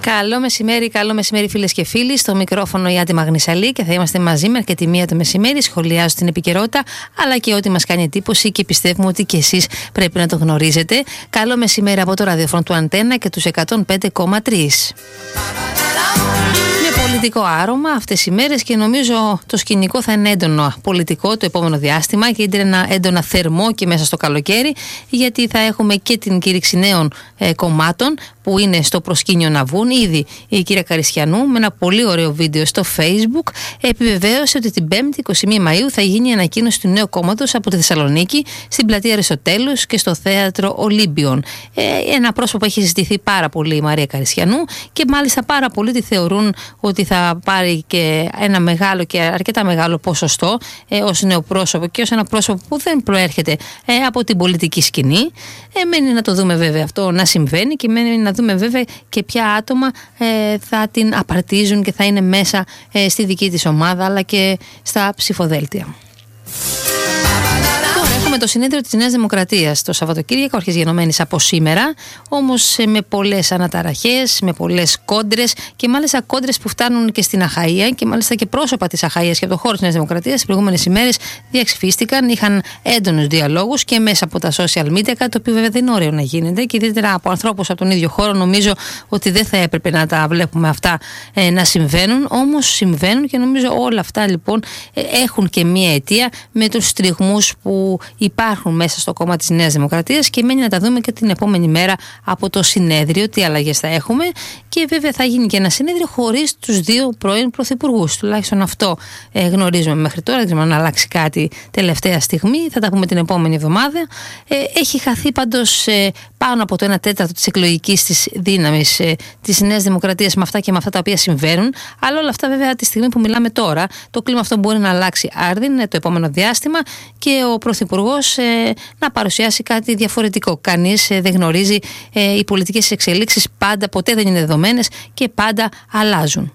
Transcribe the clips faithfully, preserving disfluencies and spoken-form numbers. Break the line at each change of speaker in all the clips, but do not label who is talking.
Καλό μεσημέρι, καλό μεσημέρι φίλες και φίλοι. Στο μικρόφωνο η Άντι Μαγνησαλή και θα είμαστε μαζί με αρκετή μία το μεσημέρι. Σχολιάζω την επικαιρότητα αλλά και ό,τι μας κάνει εντύπωση και πιστεύουμε ότι και εσείς πρέπει να το γνωρίζετε. Καλό μεσημέρι από το ραδιόφωνο του Αντένα και τους εκατόν πέντε κόμμα τρία. Πολιτικό άρωμα αυτές οι μέρες και νομίζω το σκηνικό θα είναι έντονο πολιτικό το επόμενο διάστημα και είναι έντονα θερμό και μέσα στο καλοκαίρι, γιατί θα έχουμε και την κήρυξη νέων ε, κομμάτων που είναι στο προσκήνιο να βγουν. Ήδη η κυρία Καριστιανού με ένα πολύ ωραίο βίντεο στο Facebook επιβεβαίωσε ότι την πέμπτη εικοστή πρώτη Μαΐου θα γίνει η ανακοίνωση του νέου κόμματος από τη Θεσσαλονίκη στην πλατεία Αριστοτέλους και στο θέατρο Ολύμπιον. Ε, ένα πρόσωπο που έχει συζητηθεί πάρα πολύ η Μαρία Καριστιανού και μάλιστα πάρα πολλοί τη θεωρούν ότι θα πάρει και ένα μεγάλο και αρκετά μεγάλο ποσοστό ε, ως νέο πρόσωπο και ως ένα πρόσωπο που δεν προέρχεται ε, από την πολιτική σκηνή. Ε, μένει να το δούμε βέβαια αυτό να συμβαίνει και μένει να δούμε βέβαια και ποια άτομα ε, θα την απαρτίζουν και θα είναι μέσα ε, στη δική της ομάδα αλλά και στα ψηφοδέλτια. Με το συνέδριο της Νέας Δημοκρατίας το Σαββατοκύριακο, αρχής γενομένης από σήμερα, όμως με πολλές αναταραχές, με πολλές κόντρες και μάλιστα κόντρες που φτάνουν και στην Αχαΐα και μάλιστα και πρόσωπα της Αχαΐας και από το χώρο της Νέας Δημοκρατίας τις προηγούμενες ημέρες διαξυφίστηκαν, είχαν έντονους διαλόγους και μέσα από τα social media, κάτι το οποίο βέβαια δεν είναι ωραίο να γίνεται και ιδιαίτερα από ανθρώπους από τον ίδιο χώρο. Νομίζω ότι δεν θα έπρεπε να τα βλέπουμε αυτά ε, να συμβαίνουν, όμως συμβαίνουν και νομίζω όλα αυτά λοιπόν ε, έχουν και μία αιτία με τους στριγμούς που υπάρχουν μέσα στο κόμμα της Νέας Δημοκρατίας και μένει να τα δούμε και την επόμενη μέρα από το συνέδριο, τι αλλαγές θα έχουμε και βέβαια θα γίνει και ένα συνέδριο χωρίς τους δύο πρώην πρωθυπουργούς. Τουλάχιστον αυτό ε, γνωρίζουμε μέχρι τώρα, δεν ξέρω αν αλλάξει κάτι τελευταία στιγμή, θα τα πούμε την επόμενη εβδομάδα. Ε, έχει χαθεί πάντως ε, πάνω από το ένα τέταρτο της εκλογικής της δύναμης ε, της Νέας Δημοκρατίας με αυτά και με αυτά τα οποία συμβαίνουν, αλλά όλα αυτά βέβαια τη στιγμή που μιλάμε τώρα, το κλίμα αυτό μπορεί να αλλάξει άρδιν το επόμενο διάστημα και ο πρωθυπουργός Ε, να παρουσιάσει κάτι διαφορετικό. Κανείς ε, δεν γνωρίζει, ε, οι πολιτικές εξελίξεις πάντα ποτέ δεν είναι δεδομένες και πάντα αλλάζουν.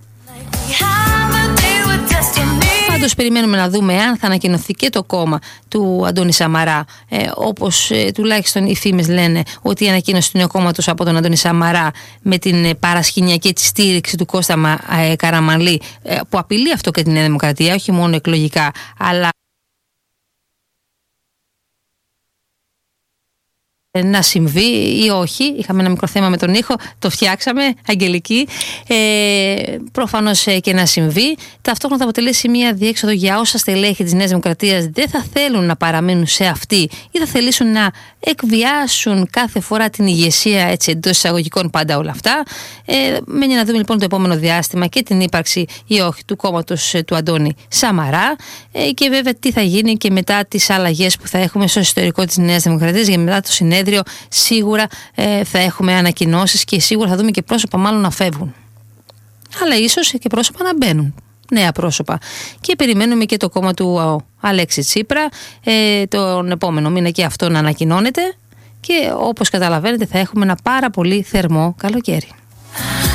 Πάντως περιμένουμε να δούμε αν θα ανακοινωθεί και το κόμμα του Αντώνη Σαμαρά, ε, όπως ε, τουλάχιστον οι φήμες λένε ότι η ανακοίνωση του νέου κόμματος από τον Αντώνη Σαμαρά με την ε, παρασκηνιακή της στήριξη του Κώστα ε, Καραμανλή ε, που απειλεί αυτό και την Νέα Δημοκρατία, όχι μόνο εκλογικά αλλά να συμβεί ή όχι. Είχαμε ένα μικρό θέμα με τον ήχο, το φτιάξαμε, Αγγελική. Ε, προφανώς ε, και να συμβεί. Ταυτόχρονα θα αποτελέσει μια διέξοδο για όσα στελέχη της Νέας Δημοκρατίας δεν θα θέλουν να παραμείνουν σε αυτή ή θα θελήσουν να εκβιάσουν κάθε φορά την ηγεσία, έτσι εντός εισαγωγικών πάντα όλα αυτά. Ε, μένει να δούμε λοιπόν το επόμενο διάστημα και την ύπαρξη ή όχι του κόμματος ε, του Αντώνη Σαμαρά ε, και βέβαια τι θα γίνει και μετά τις αλλαγές που θα έχουμε στο ιστορικό της Νέας Δημοκρατίας για μετά το συνέδριο. Σίγουρα ε, θα έχουμε ανακοινώσεις και σίγουρα θα δούμε και πρόσωπα μάλλον να φεύγουν. Αλλά ίσως και πρόσωπα να μπαίνουν. Νέα πρόσωπα. Και περιμένουμε και το κόμμα του ο, Αλέξη Τσίπρα ε, τον επόμενο μήνα και αυτό να ανακοινώνεται. Και όπως καταλαβαίνετε θα έχουμε ένα πάρα πολύ θερμό καλοκαίρι.